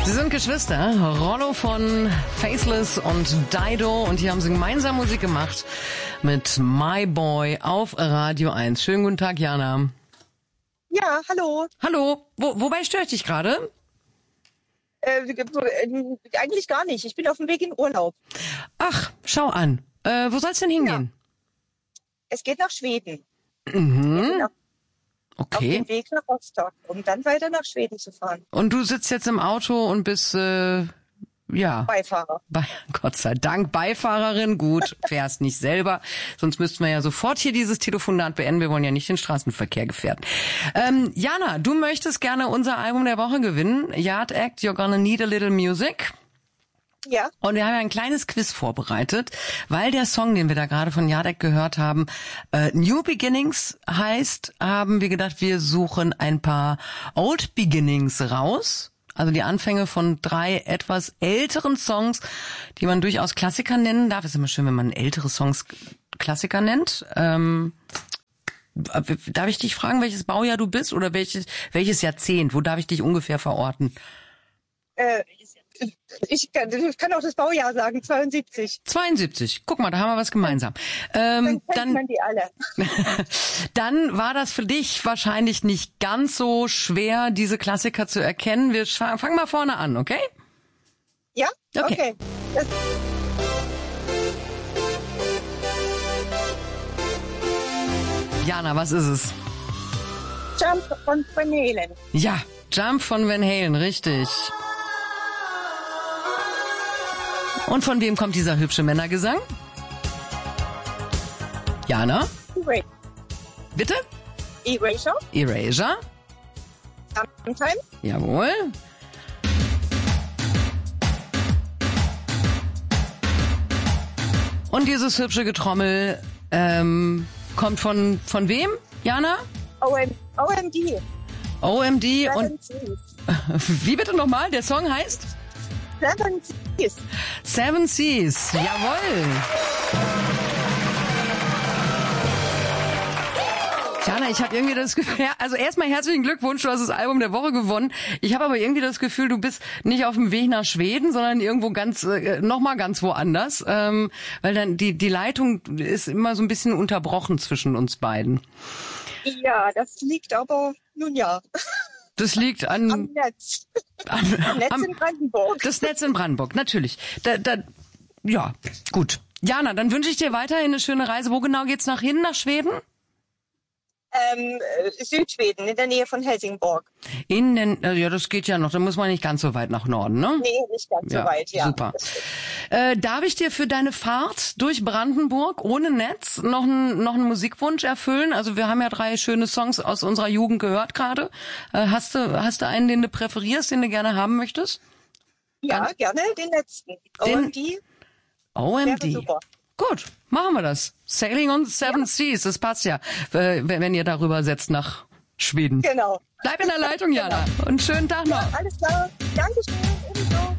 Sie sind Geschwister, Rollo von Faceless und Dido, und hier haben sie gemeinsam Musik gemacht mit My Boy auf Radio 1. Schönen guten Tag, Jana. Ja, hallo. Hallo, wobei störe ich dich gerade? Eigentlich gar nicht. Ich bin auf dem Weg in Urlaub. Ach, schau an. Wo soll's denn hingehen? Ja. Es geht nach Schweden. Okay. Auf dem Weg nach Rostock, um dann weiter nach Schweden zu fahren. Und du sitzt jetzt im Auto und bist, Beifahrer. Gott sei Dank Beifahrerin. Gut, fährst nicht selber. Sonst müssten wir ja sofort hier dieses Telefonat beenden. Wir wollen ja nicht den Straßenverkehr gefährden. Jana, du möchtest gerne unser Album der Woche gewinnen. Yard Act, You're Gonna Need a Little Music. Ja. Und wir haben ja ein kleines Quiz vorbereitet, weil der Song, den wir da gerade von Yard Act gehört haben, New Beginnings heißt, haben wir gedacht, wir suchen ein paar Old Beginnings raus. Also die Anfänge von 3 etwas älteren Songs, die man durchaus Klassiker nennen darf. Ist immer schön, wenn man ältere Songs Klassiker nennt. Darf ich dich fragen, welches Baujahr du bist oder welches Jahrzehnt? Wo darf ich dich ungefähr verorten? Ich kann auch das Baujahr sagen, 72. 72. Guck mal, da haben wir was gemeinsam. Dann kennt man die alle. Dann war das für dich wahrscheinlich nicht ganz so schwer, diese Klassiker zu erkennen. Wir fangen mal vorne an, okay? Ja? Okay. Jana, was ist es? Jump von Van Halen. Ja, Jump von Van Halen, richtig. Und von wem kommt dieser hübsche Männergesang? Jana? Erasure. Bitte? Erasure. Erasure. Sometime. Jawohl. Und dieses hübsche Getrommel kommt von wem, Jana? OMD. OMD Seven und Seas. wie bitte nochmal? Der Song heißt? Seven Seas. Seven Seas. Jawohl. Jana, ich habe irgendwie das Gefühl, also erstmal herzlichen Glückwunsch, du hast das Album der Woche gewonnen. Ich habe aber irgendwie das Gefühl, du bist nicht auf dem Weg nach Schweden, sondern irgendwo nochmal ganz woanders, weil dann die Leitung ist immer so ein bisschen unterbrochen zwischen uns beiden. Ja, das liegt aber, nun ja. Das liegt Am Netz. Am Netz in Brandenburg. Das Netz in Brandenburg, natürlich. Ja, gut. Jana, dann wünsche ich dir weiterhin eine schöne Reise. Wo genau geht's nach Schweden? Südschweden, in der Nähe von Helsingborg. Ja, das geht ja noch. Da muss man nicht ganz so weit nach Norden, ne? Nee, nicht ganz so weit, ja. Super. Darf ich dir für deine Fahrt durch Brandenburg ohne Netz noch einen Musikwunsch erfüllen? Also wir haben ja 3 schöne Songs aus unserer Jugend gehört gerade. Hast du einen, den du präferierst, den du gerne haben möchtest? Ja, gerne den letzten. OMD. OMD. Wäre super. Gut, machen wir das. Sailing on the Seven Seas, das passt ja, wenn ihr darüber setzt nach Schweden. Genau. Bleib in der Leitung, Jana. Und schönen Tag noch. Ja, alles klar. Dankeschön. Ebenso.